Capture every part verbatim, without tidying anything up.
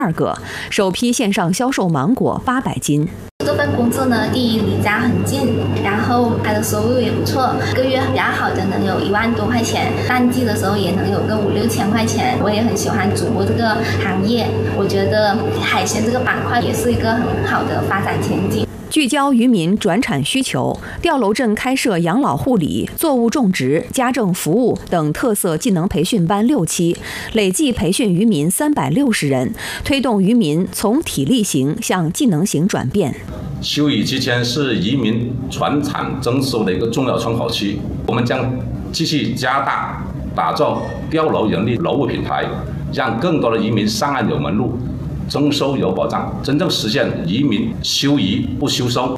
二个，首批线上销售芒果八百斤。 这份工作呢，第一离家很近，然后它的收入也不错，一个月比较好的能有一万多块钱，淡季的时候也能有个五六千块钱。我也很喜欢主播这个行业，我觉得海鲜这个板块也是一个很好的发展前景。 聚焦渔民转产需求，吊楼镇开设养老护理、作物种植、家政服务等特色技能培训班六期，累计培训渔民三百六十人，推动渔民从体力型向技能型转变。 休渔期间是渔民传产增收的一个重要窗口期，我们将继续加大打造吊楼人力楼务品牌，让更多的渔民上岸有门路，增收有保障，真正实现渔民休渔不休收。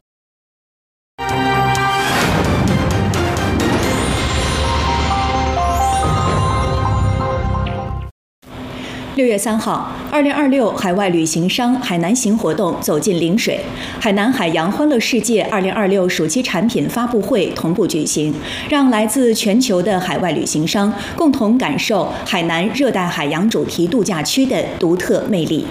六月三号，二零二六海外旅行商海南行活动走进陵水，海南海洋欢乐世界二零二六暑期产品发布会同步举行，让来自全球的海外旅行商共同感受海南热带海洋主题度假区的独特魅力。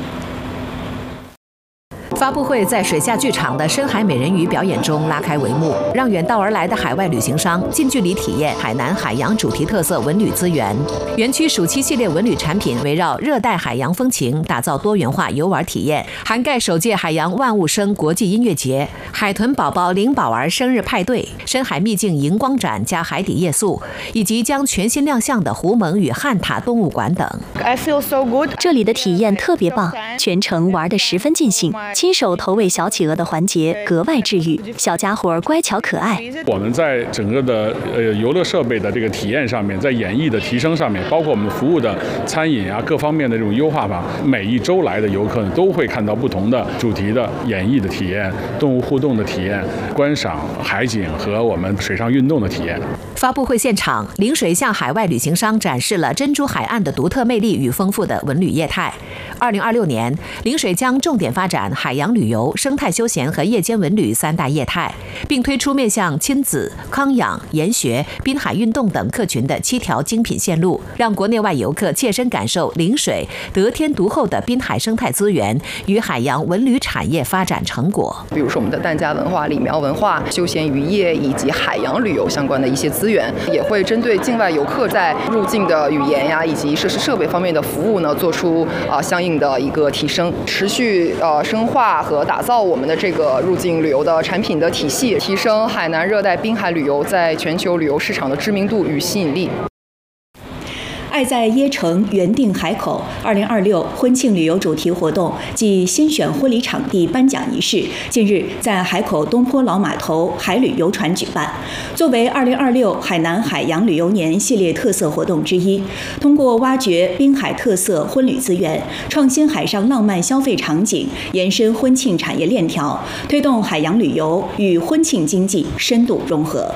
发布会在水下剧场的深海美人鱼表演中拉开帷幕，让远道而来的海外旅行商近距离体验海南海洋主题特色文旅资源。园区暑期系列文旅产品围绕热带海洋风情，打造多元化游玩体验，涵盖首届海洋万物生国际音乐节、海豚宝宝灵宝儿生日派对、深海秘境荧光展加海底夜宿，以及将全新亮相的狐獴与汉塔动物馆等。 I feel so good. 这里的体验特别棒，全程玩得十分尽兴。亲手投喂小企鹅的环节格外治愈，小家伙乖巧可爱。 我们在整个的呃游乐设备的这个体验上面，在演绎的提升上面，包括我们服务的餐饮啊各方面的这种优化法，每一周来的游客呢都会看到不同的主题的演绎的体验、动物互动的体验、观赏海景和我们水上运动的体验。 发布会现场，陵水向海外旅行商展示了珍珠海岸的独特魅力与丰富的文旅业态。二零二六年，陵水将重点发展海洋旅游、生态休闲和夜间文旅三大业态，并推出面向亲子、康养、研学、滨海运动等客群的七条精品线路，让国内外游客切身感受陵水得天独厚的滨海生态资源与海洋文旅产业发展成果。 比如说我们的疍家文化、李苗文化、休闲渔业以及海洋旅游相关的一些资源，也会针对境外游客在入境的语言呀以及设施设备方面的服务呢，做出啊、呃、相应的一个提升，持续呃深化和打造我们的这个入境旅游的产品的体系，提升海南热带滨海旅游在全球旅游市场的知名度与吸引力。 爱在椰城原定海口二零二六婚庆旅游主题活动暨新选婚礼场地颁奖仪式，近日在海口东坡老码头海旅游船举办。作为二零二六海南海洋旅游年系列特色活动之一，通过挖掘滨海特色婚旅资源，创新海上浪漫消费场景，延伸婚庆产业链条，推动海洋旅游与婚庆经济深度融合。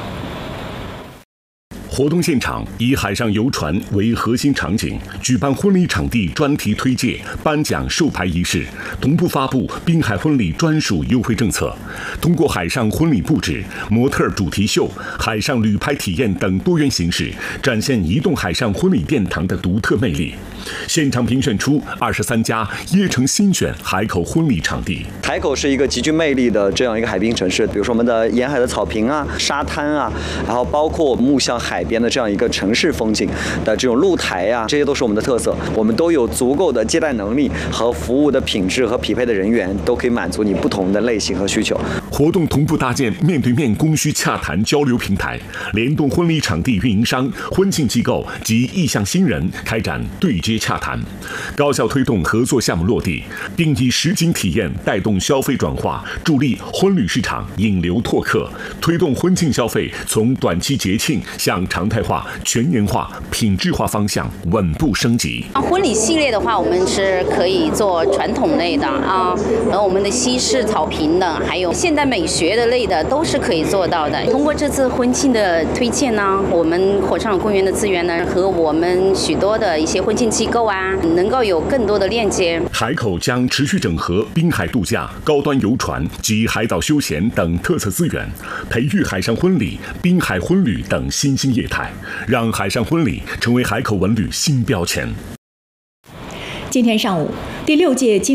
活动现场以海上游船为核心场景，举办婚礼场地专题推介、颁奖授牌仪式，同步发布滨海婚礼专属优惠政策。通过海上婚礼布置、模特主题秀、海上旅拍体验等多元形式，展现移动海上婚礼殿堂的独特魅力。现场评选出二十三家椰城新选海口婚礼场地。 海口是一个极具魅力的这样一个海滨城市，比如说我们的沿海的草坪啊、沙滩啊，然后包括目向海边的这样一个城市风景的这种露台啊，这些都是我们的特色。我们都有足够的接待能力和服务的品质和匹配的人员，都可以满足你不同的类型和需求。 活动同步搭建面对面供需洽谈交流平台，联动婚礼场地运营商、婚庆机构及意向新人开展对接洽谈，高效推动合作项目落地，并以实景体验带动消费转化，助力婚旅市场引流拓客，推动婚庆消费从短期节庆向常态化、全年化、品质化方向稳步升级。 婚礼系列的话，我们是可以做传统类的啊，然后我们的西式草坪的，还有现代美学的类的，都是可以做到的。通过这次婚庆的推荐呢，我们火上公园的资源呢，和我们许多的一些婚庆机构啊，能够有更多的链接。 海口将持续整合滨海度假、高端游船及海岛休闲等特色资源，培育海上婚礼、滨海婚旅等新兴业态，让海上婚礼成为海口文旅新标签。 今天上午， 第六届金